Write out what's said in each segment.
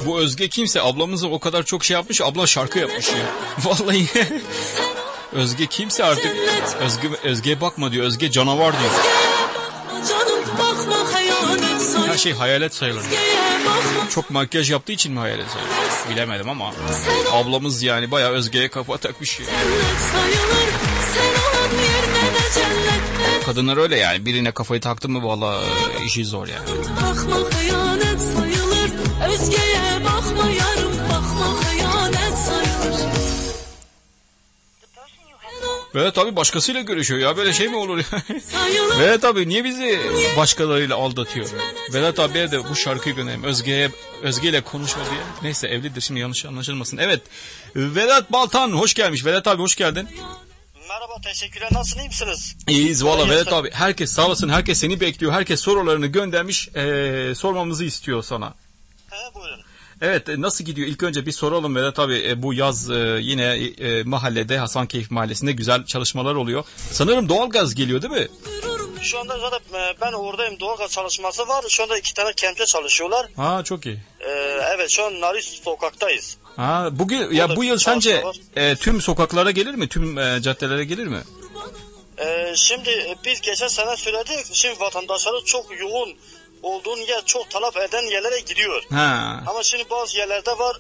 Bu Özge kimse ablamızı o kadar çok şey yapmış, abla şarkı yapmış ya. Vallahi Özge kimse artık. Özge'ye bakma diyor, Özge canavar diyor. Her şey hayalet sayılır. Çok makyaj yaptığı için mi hayalet sayılır? Bilemedim ama ablamız yani bayağı Özge'ye kafa takmış ya. Kadınlar öyle yani, birine kafayı taktı mı valla işi zor yani. Bakma hayalet sayılır, Özge'ye bakma yarım, bakma hayalet sayılır. Vedat abi başkasıyla görüşüyor ya, böyle şey mi olur ya? Vedat abi niye bizi başkalarıyla aldatıyor? Vedat abiye de bu şarkıyı gönderelim. Özge ile konuşma diye. Neyse, evlidir şimdi, yanlış anlaşılmasın. Evet, Vedat Baltan hoş gelmiş. Vedat abi hoş geldin. Merhaba, teşekkürler. Nasılsınız, iyi misiniz? İyiyiz valla Vedat abi. Herkes sağ olasın. Herkes seni bekliyor. Herkes sorularını göndermiş. Sormamızı istiyor sana. Buyurun. Evet, nasıl gidiyor? İlk önce bir soralım Vedat abi. Bu yaz yine mahallede, Hasankeyf Mahallesi'nde güzel çalışmalar oluyor. Sanırım doğalgaz geliyor değil mi? Şu anda zaten ben oradayım. Doğalgaz çalışması var. Şu anda 2 tane kemple çalışıyorlar. Ha, çok iyi. Evet, şu an Naris sokaktayız. Ha, bugün ya bu yıl sence tüm sokaklara gelir mi? Tüm caddelere gelir mi? Şimdi biz geçen sene söyledik. Şimdi vatandaşları çok yoğun olduğun yer, çok talep eden yerlere gidiyor. Ha. Ama şimdi bazı yerlerde var.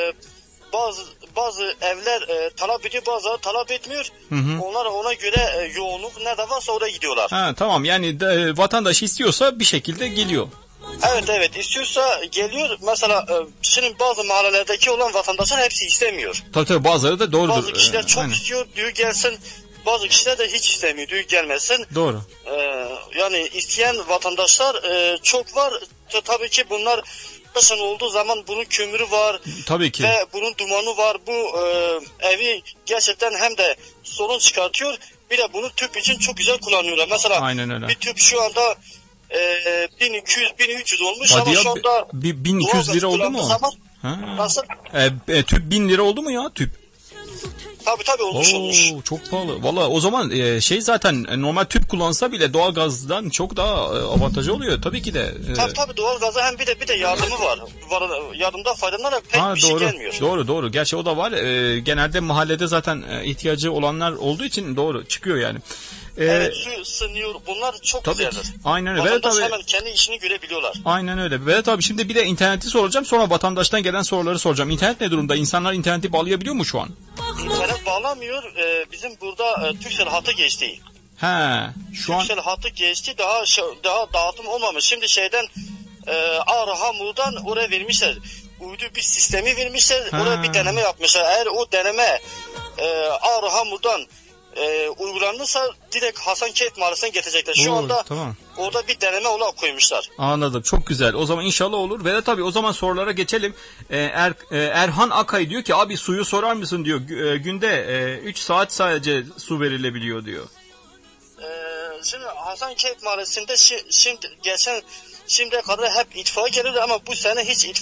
Bazı evler talep ediyor, bazıları talep etmiyor. Hı. Onlar ona göre yoğunluk nerede varsa oraya gidiyorlar. Ha, tamam yani vatandaş istiyorsa bir şekilde geliyor. Evet, istiyorsa geliyor. Mesela şimdi bazı mahallelerdeki olan vatandaşlar hepsi istemiyor. Tabii bazıları da doğrudur. Bazı kişiler çok istiyor diyor gelsin. Bazı kişiler de hiç istemiyor diyor gelmesin. Doğru. Yani isteyen vatandaşlar çok var. Tabii ki bunlar kışın olduğu zaman bunun kömürü var. Tabii ki. Ve bunun dumanı var. Bu evi gerçekten hem de sorun çıkartıyor. Bir de bunu tüp için çok güzel kullanıyorlar. Mesela aynen öyle. Bir tüp şu anda 1200-1300 olmuş. Hadi ama ya, şu anda 1200 lira oldu mu? Zaman, ha. Nasıl? Tüp 1000 lira oldu mu ya tüp? Tabii olmuş. Çok pahalı. Valla o zaman zaten normal tüp kullansa bile doğalgazdan çok daha avantajı oluyor tabii ki de. Tabii doğalgaza hem bir de yardımı var. Yardımdan faydalanarak pek bir şey gelmiyor. Doğru. Gerçi o da var. Genelde mahallede zaten ihtiyacı olanlar olduğu için doğru çıkıyor yani. Evet, su ısınıyor. Bunlar çok güzeldir. Aynen öyle. Vatandaş hemen kendi işini görebiliyorlar. Aynen öyle. Vedat abi şimdi bir de interneti soracağım. Sonra vatandaştan gelen soruları soracağım. İnternet ne durumda? İnsanlar interneti bağlayabiliyor mu şu an? İnternet bağlamıyor. Bizim burada Turkcell hattı geçti. Turkcell hattı geçti. Daha dağıtım olmamış. Şimdi Ağrı Hamur'dan oraya vermişler. Uydu bir sistemi vermişler. Oraya bir deneme yapmışlar. Eğer o deneme Ağrı Hamur'dan uygulanırsa direkt Hasankeyf Mahallesi'ne getirecekler. Şu anda orada bir deneme olarak koymuşlar. Anladım. Çok güzel. O zaman inşallah olur. Vedat abi o zaman sorulara geçelim. Erhan Akay diyor ki abi suyu sorar mısın diyor. Günde 3 saat sadece su verilebiliyor diyor. Şimdi Hasankeyf Mahallesi'nde şimdiye kadar hep itfaiye gelirdi ama bu sene hiç itfaiye